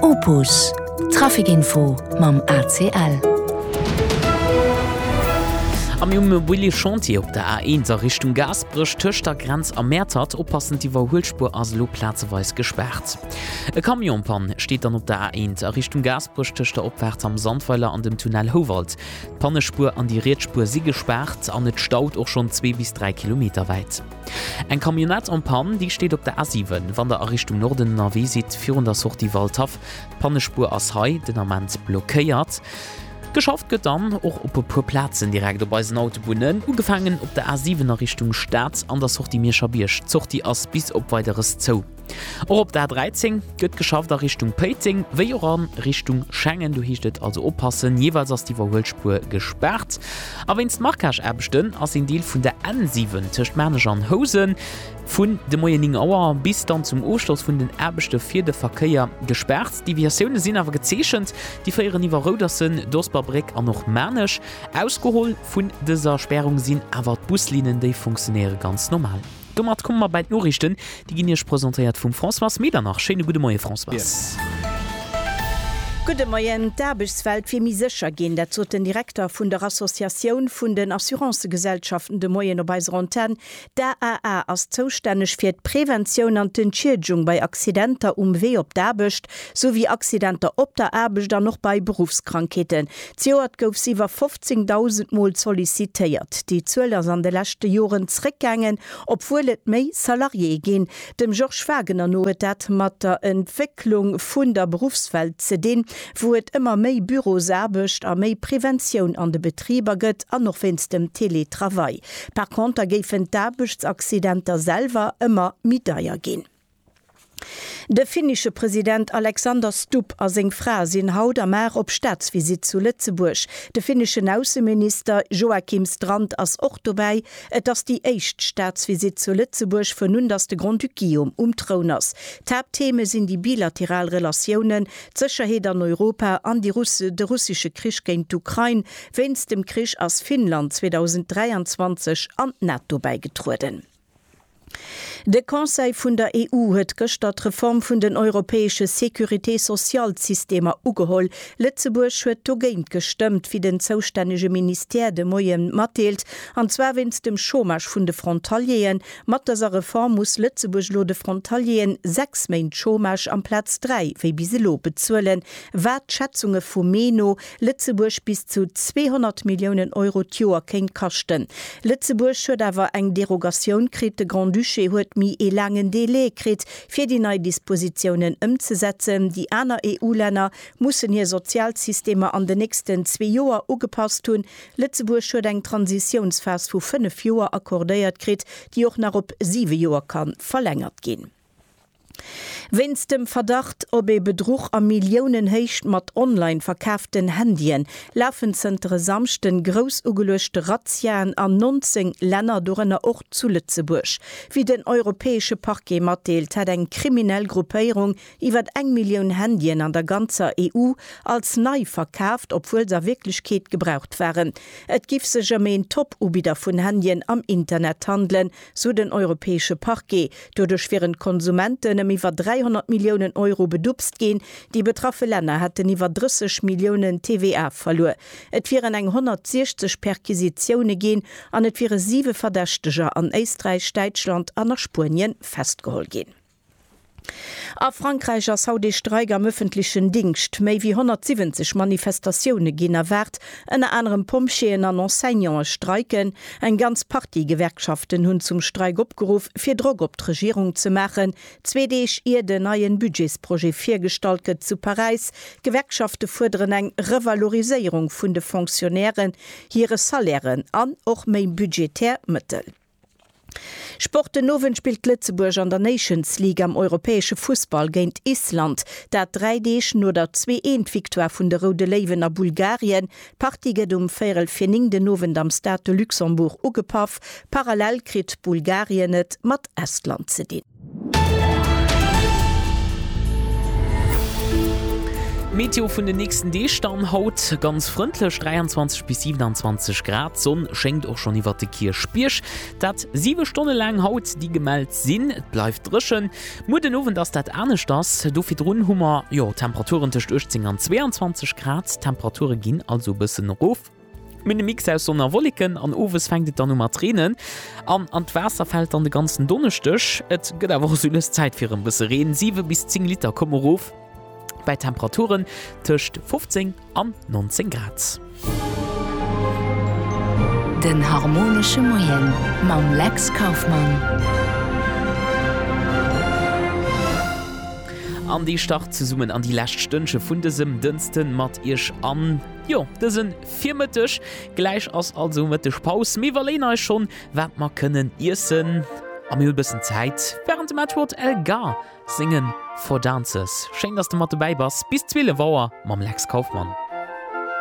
Opus Trafikinfo mam ACL. Am junge Willi Chantier op der A1 Richtung Gasbrüch töcht der Grenz am Mätert oppassend die Überholspur as Loplatzeweis gesperrt. E Kamionpan steht dann op der A1 Richtung Gasbrüch töcht der opwärts am Sandweiler an dem Tunnel Howald. Pannespur an die Rädspur sie gesperrt, an net staut auch schon 2 bis 3 Kilometer weit. Ein Kamionett am Pan, die steht op der A7, wann der Richtung Norden nach Wesit 400 Sucht die Waldtaf, Pannespur as Hai, den Amment blockéiert. Geschafft geht dann auch op pur Plätzen direkt bei den Autobunnen, ugefangen op der A7 Richtung Stadt, anders auch die Mierscher-Birsch, zocht die as bis op weiteres Zoo. Auch op der 13 gëtt geschafft der Richtung Peiting, wéi an Richtung Schengen, du hichtet also oppassen, jeweils ass die Überholspur gesperrt. Aber wenns Markasch erbestën ass in Deel vun der N7 tcht Manager an Hosen, vun de Moiening Auer bis dann zum Oschloss vun den erbechte 4. Verkeier gesperrt. Die Versionen sind aber gezeschend, die feieren iwwer Rodersen, Dosbarbrick an noch Mänech. Ausgeholt vun dieser Sperrung sind aber Buslinien, die funktionieren ganz normal. Dommer kommen wir bei den Nachrichten, die gehen hier präsentiert vom François Medernach. Schöne gute Morgen, François. Yes. Gute Morgen, d'Arbechtswelt fir mi sicher gehen, dat zo den Direktor vun der Assoziation vun den Assurancegesellschaften de Moyen op Antenne, der AA as zoustännech fir d'Prävention an d'Entschädigung bei Accidenter Weh op d'Arbecht sowie Accidenter op der Arbeit dann noch bei Berufskrankheiten. Zioat gouf siwer 15.000 Mal sollicitéiert. Die Zöllers an de letzte Joren zurückgängen, obwohl et méi Salarié gehen. Dem George Wagener noet dat mat der Entwicklung vun der Berufswelt ze den, wo et immer méi Büros erbecht a méi Prävention an de Betrieber gëtt an noch wenns dem Teletravai. Per Konter géifen d'Arbechtsaccidenter selber immer mitdeier gin. Der finnische Präsident Alexander Stubb a seg Fra sinn haut am Mer op Staatsvisit zu Lützeburg. De finnischen Außenminister Joachim Strand ass och dabei, dats die echt Staatsvisit zu Lützeburg vun nun das de Grunddukium umtrauners. Tabtheme sind die bilateralrelationen Zcherheet an Europa an de russische Krisch géint Ukraine, wenns dem Krisch as Finnland 2023 an NATO beigetruden. De Conseil vun der EU huet gestart Reform vun den europäesche Securitésozialsystemer ugeholl. Lützeburg huet dogéint gestimmt, wie den zoustännege Minister de Moyen matteelt, anzwer wenns dem Chômage vun de Frontalien. Mat dieser Reform muss Lützeburg lo de Frontalien 6 Main Chômage am Platz 3 wie biselo bezuelen. Wertschätzunge vu Meno Lützeburg bis zu 200 Millionen Euro Joer kein kachten. Lützeburg huet awer eng Derogation krit de Grand Duché huet mi e langen Delay krit, fir die neue Dispositionen umzusetzen. Die aner EU-Länder mussen hier Sozialsysteme an den nächsten 2 Joer ugepasst tun. Lützeburg huet eng Transitionsphase vu 5 Joer akkordéiert krit, die auch nach op 7 Joer kann verlängert gehen. Wenns dem Verdacht ob Betrug am Millionen heicht mat online verkauften Handien, laufen zentre samsten gross ugelöschte Razzien an 19 Länder durchner Ort zu Lützeburg. Wie den europäische Parquet matteelt, hat eng kriminell Gruppierung iwwer 1 Million Handien an der ganzer EU als neu verkauft, obwohl sie Wirklichkeit gebraucht waren. Et gif se jamais Top-Ubieder vun Handien am Internet handeln, so den europäische Parquet. Dadurch wären Konsumenten iwwer 300 Millionen Euro bedupst gehen. Die betroffene Länder hatten iwwer 30 Millionen TVA verloren. Et wären eng 160 Perquisitionen gehen, an et wäre 7 Verdächtiger an Österreich, Deutschland an Spanien festgeholt gehen. A Frankreich as haut de Streik am öffentlichen Dienst méi wie 170 Manifestationen gin erwert, en anderem Pomscheen an Enseignants streiken, en ganz Partygewerkschaften hunn zum Streik opgeruf fir Drog op d'Regierung zu machen, zwedeich ihr den neuen Budgetsprojekt firgestaltet zu Paris, Gewerkschafte fordern eng Revalorisierung vun de Funktionären, ihre Salären an och méi budgetär Mittel. Sport den Nowen spielt Lützeburg an der Nations League am europäische Fußball géint Island, dat 3D nur der 2-1-Viktoire vun der Rode Löwen a Bulgarien, Partiget Féel Finning den Nowen am Stade de Luxemburg ugepaf, parallel krit Bulgarien net mat Estland ze dienen. Meteo vun den nächsten D-Stand haut ganz freundlich 23 bis 27 Grad. Sonn schenkt auch schon iwwer de Kirch Spiersch. Dat 7 Stunden lang haut die gemeldt sinn, et bleibt drschen. Mu den ofen dass dat ernstnecht das, dofir runhummer Temperaturen tucht 18 an 22 Grad. Temperature ginn also bisssen Ruf. Mit dem Mix aus sonder Wolliken an Owes fängt dann Tränen. An Wasser fällt an de ganzen Donnerstech. Et gëtt awer sulles Zeit fir een bisse reden. 7 bis 10 Liter kommen ruf. Bei Temperaturen tëcht 15 an 19 Grad. Den harmonische Moyen mam Lex Kaufmann. An die Start zu summen an die Lächtstënsche vun desem Dünsten mat Ich an. Jo, das sind 4 Mittag, gleich als also mit der Pause. Wir wollen schon, was wir können essen. Am ein bisschen Zeit, während dem Edward Elgar singen For Dances. Schön, dass du mal dabei warst. Bis 12 Uhr mit Lex Kaufmann.